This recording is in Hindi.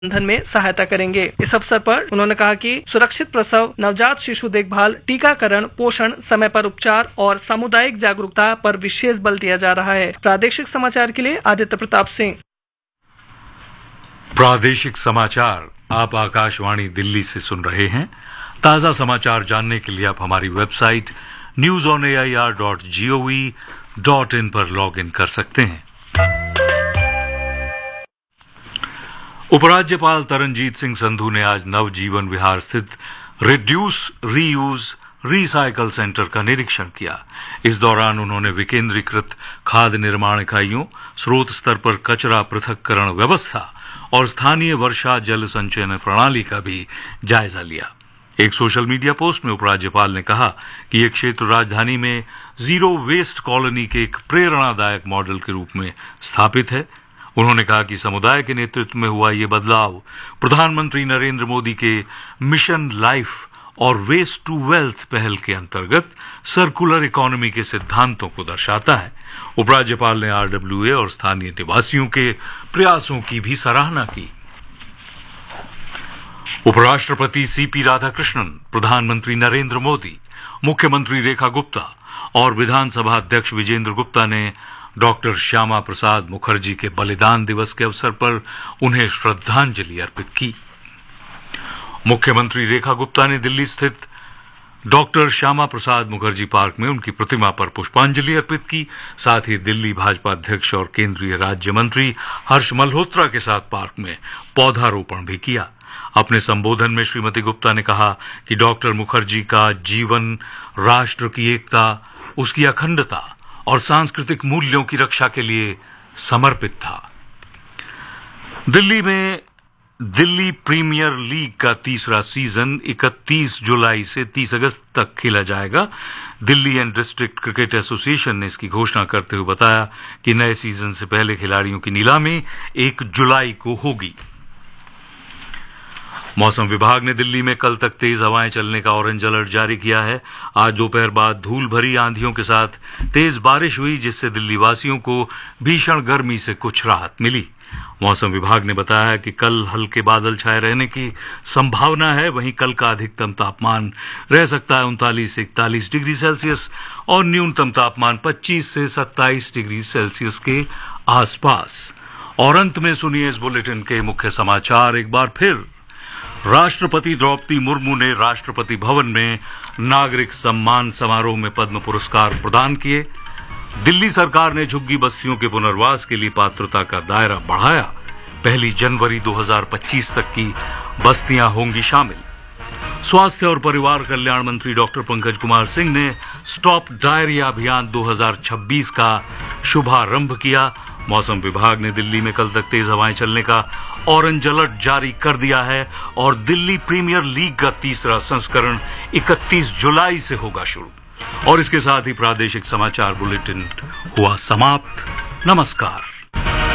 बंधन में सहायता करेंगे। इस अवसर पर उन्होंने कहा कि सुरक्षित प्रसव, नवजात शिशु देखभाल, टीकाकरण, पोषण, समय पर उपचार और सामुदायिक जागरूकता पर विशेष बल दिया जा रहा है। प्रादेशिक समाचार के लिए आदित्य प्रताप सिंह। प्रादेशिक समाचार आप आकाशवाणी दिल्ली से सुन रहे हैं। ताजा समाचार जानने के लिए आप हमारी वेबसाइट newsonair.gov.in पर लॉग इन कर सकते हैं। उपराज्यपाल तरनजीत सिंह संधू ने आज नवजीवन विहार स्थित रिड्यूस, रीयूज, रिसाइकल सेंटर का निरीक्षण किया। इस दौरान उन्होंने विकेंद्रीकृत खाद्य निर्माण इकाइयों, स्रोत स्तर पर कचरा पृथक्करण व्यवस्था और स्थानीय वर्षा जल संचयन प्रणाली का भी जायजा लिया। एक सोशल मीडिया पोस्ट में उपराज्यपाल ने कहा कि यह क्षेत्र राजधानी में जीरो वेस्ट कॉलोनी के एक प्रेरणादायक मॉडल के रूप में स्थापित है। उन्होंने कहा कि समुदाय के नेतृत्व में हुआ ये बदलाव प्रधानमंत्री नरेंद्र मोदी के मिशन लाइफ और वेस्ट टू वेल्थ पहल के अंतर्गत सर्कुलर इकोनॉमी के सिद्धांतों को दर्शाता है। उपराज्यपाल ने आरडब्ल्यूए और स्थानीय निवासियों के प्रयासों की भी सराहना की। उपराष्ट्रपति सीपी राधाकृष्णन, प्रधानमंत्री नरेंद्र मोदी, मुख्यमंत्री रेखा गुप्ता और विधानसभा अध्यक्ष विजेंद्र गुप्ता ने डॉक्टर श्यामा प्रसाद मुखर्जी के बलिदान दिवस के अवसर पर उन्हें श्रद्धांजलि अर्पित की। मुख्यमंत्री रेखा गुप्ता ने दिल्ली स्थित डॉक्टर श्यामा प्रसाद मुखर्जी पार्क में उनकी प्रतिमा पर पुष्पांजलि अर्पित की। साथ ही दिल्ली भाजपा अध्यक्ष और केंद्रीय राज्य मंत्री हर्ष मल्होत्रा के साथ पार्क में पौधारोपण भी किया। अपने संबोधन में श्रीमती गुप्ता ने कहा कि डॉक्टर मुखर्जी का जीवन राष्ट्र की एकता, उसकी अखंडता और सांस्कृतिक मूल्यों की रक्षा के लिए समर्पित था। दिल्ली में दिल्ली प्रीमियर लीग का तीसरा सीजन 31 जुलाई से 30 अगस्त तक खेला जाएगा। Delhi and district cricket association ने इसकी घोषणा करते हुए बताया कि नए सीजन से पहले खिलाड़ियों की नीलामी 1 जुलाई को होगी। मौसम विभाग ने दिल्ली में कल तक तेज हवाएं चलने का ऑरेंज अलर्ट जारी किया है। आज दोपहर बाद धूल भरी आंधियों के साथ तेज बारिश हुई, जिससे दिल्ली वासियों को भीषण गर्मी से कुछ राहत मिली। मौसम विभाग ने बताया कि कल हल्के बादल छाए रहने की संभावना है। वहीं कल का अधिकतम तापमान रह सकता है 39 से 41 डिग्री सेल्सियस और न्यूनतम तापमान 25 से 27 डिग्री सेल्सियस के आसपास। और अंत में सुनिए इस बुलेटिन के मुख्य समाचार एक बार फिर। राष्ट्रपति द्रौपदी मुर्मू ने राष्ट्रपति भवन में नागरिक सम्मान समारोह में पद्म पुरस्कार प्रदान किए। दिल्ली सरकार ने झुग्गी बस्तियों के पुनर्वास के लिए पात्रता का दायरा बढ़ाया। 1 जनवरी 2025 तक की बस्तियां होंगी शामिल। स्वास्थ्य और परिवार कल्याण मंत्री डॉक्टर पंकज कुमार सिंह ने स्टॉप डायरिया अभियान 2026 का शुभारंभ किया। मौसम विभाग ने दिल्ली में कल तक तेज हवाएं चलने का ऑरेंज अलर्ट जारी कर दिया है और दिल्ली प्रीमियर लीग का तीसरा संस्करण 31 जुलाई से होगा शुरू। और इसके साथ ही प्रादेशिक समाचार बुलेटिन हुआ समाप्त। नमस्कार।